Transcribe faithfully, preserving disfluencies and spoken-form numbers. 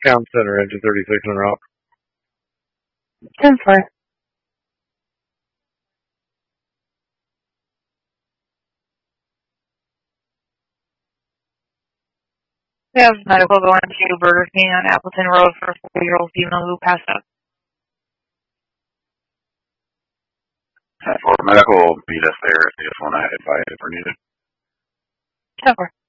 Town Center, engine thirty-six en route. ten four. We have medical going to Burger King on Appleton Road for a four-year-old female who passed out. ten four. Medical will meet us there if they just want to advise if we're needed. ten four.